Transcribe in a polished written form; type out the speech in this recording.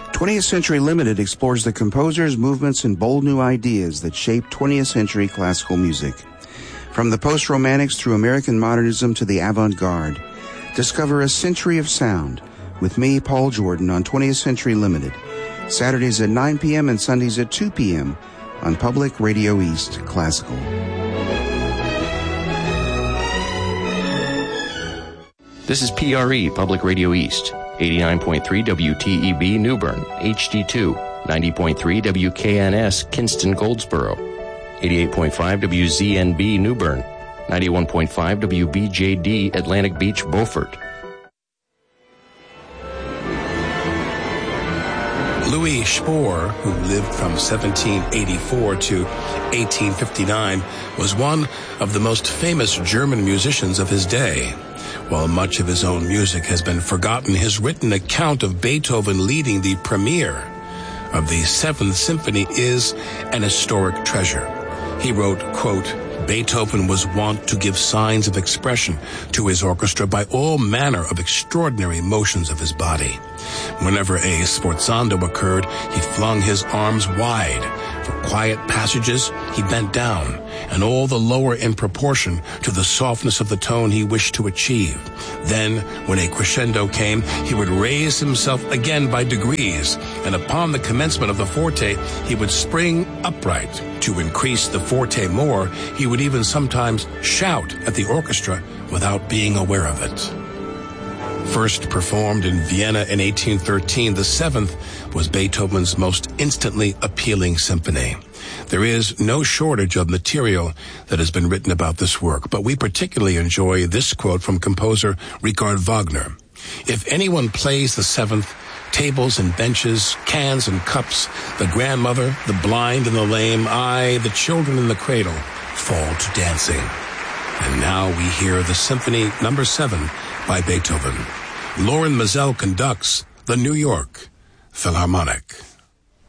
20th Century Limited explores the composers, movements, and bold new ideas that shaped 20th century classical music. From the post-romantics through American modernism to the avant-garde, discover a century of sound with me, Paul Jordan, on 20th Century Limited, Saturdays at 9 p.m. and Sundays at 2 p.m. on Public Radio East Classical. This is PRE, Public Radio East, 89.3 WTEB Newbern, HD2, 90.3 WKNS Kinston Goldsboro, 88.5 WZNB Newbern, 91.5 WBJD Atlantic Beach Beaufort. Louis Spohr, who lived from 1784 to 1859, was one of the most famous German musicians of his day. While much of his own music has been forgotten, his written account of Beethoven leading the premiere of the Seventh Symphony is an historic treasure. He wrote, quote, Beethoven was wont to give signs of expression to his orchestra by all manner of extraordinary motions of his body. Whenever a sforzando occurred, he flung his arms wide. For quiet passages, he bent down, and all the lower in proportion to the softness of the tone he wished to achieve. Then, when a crescendo came, he would raise himself again by degrees, and upon the commencement of the forte, he would spring upright. To increase the forte more, he would even sometimes shout at the orchestra without being aware of it. First performed in Vienna in 1813, the Seventh was Beethoven's most instantly appealing symphony. There is no shortage of material that has been written about this work, but we particularly enjoy this quote from composer Richard Wagner. If anyone plays the Seventh, tables and benches, cans and cups, the grandmother, the blind and the lame, aye, the children in the cradle, fall to dancing. And now we hear the Symphony No. 7 by Beethoven. Loren Mazel conducts the New York Philharmonic.